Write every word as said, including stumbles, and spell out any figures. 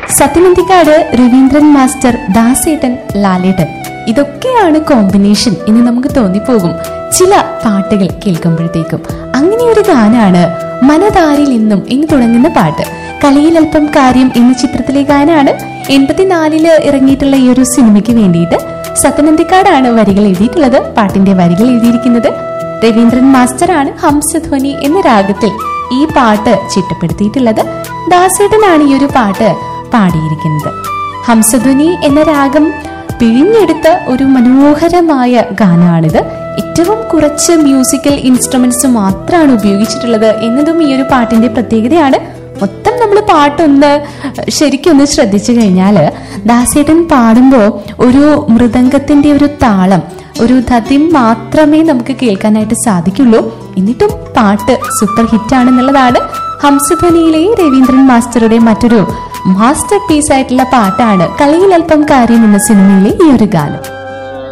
സത്യമന്തിക്കാട്, Raveendran master, ദാസേട്ടൻ, ലാലേട്ടൻ, ഇതൊക്കെയാണ് combination എന്ന് നമുക്ക് തോന്നിപ്പോകും ചില പാട്ടുകൾ കേൾക്കുമ്പോഴത്തേക്കും. അങ്ങനെ ഒരു ഗാനാണ് മനതാരിൽ നിന്നും എന്ന് തുടങ്ങുന്ന പാട്ട്. കളിയിൽ അല്പം കാര്യം എന്ന ചിത്രത്തിലെ ഗാനാണ്. എൺപത്തിനാലില് ഇറങ്ങിയിട്ടുള്ള ഈ ഒരു സിനിമയ്ക്ക് വേണ്ടിയിട്ട് സത്യമന്തിക്കാടാണ് വരികൾ എഴുതിയിട്ടുള്ളത്. പാട്ടിന്റെ വരികൾ എഴുതിയിരിക്കുന്നത് രവീന്ദ്രൻ മാസ്റ്ററാണ്. ഹംസധ്വനി എന്ന രാഗത്തിൽ ഈ പാട്ട് ചിട്ടപ്പെടുത്തിയിട്ടുള്ളത്. ദാസേട്ടനാണ് ഈ ഒരു പാട്ട് പാടിയിരിക്കുന്നത്. ഹംസധ്വനി എന്ന രാഗം പിഴിഞ്ഞെടുത്ത ഒരു മനോഹരമായ ഗാനമാണിത്. ഏറ്റവും കുറച്ച് മ്യൂസിക്കൽ ഇൻസ്ട്രുമെന്റ്സ് മാത്രമാണ് ഉപയോഗിച്ചിട്ടുള്ളത് എന്നതും ഈ ഒരു പാട്ടിന്റെ പ്രത്യേകതയാണ്. മൊത്തം നമ്മൾ പാട്ടൊന്ന് ശരിക്കൊന്ന് ശ്രദ്ധിച്ചു കഴിഞ്ഞാല് ദാസേട്ടൻ പാടുമ്പോൾ ഒരു മൃദംഗത്തിന്റെ ഒരു താളം, ഒരു ധതിം മാത്രമേ നമുക്ക് കേൾക്കാനായിട്ട് സാധിക്കുള്ളൂ. എന്നിട്ടും പാട്ട് സൂപ്പർ ഹിറ്റ് ആണെന്നുള്ളതാണ്. ഹംസധ്വനിയിലെ രവീന്ദ്രൻ മാസ്റ്ററുടെ മറ്റൊരു മാസ്റ്റർ പീസ് ആയിട്ടുള്ള പാട്ടാണ് കളിയിൽ അല്പം കാര്യം എന്ന സിനിമയിലെ ഈ ഒരു ഗാനം.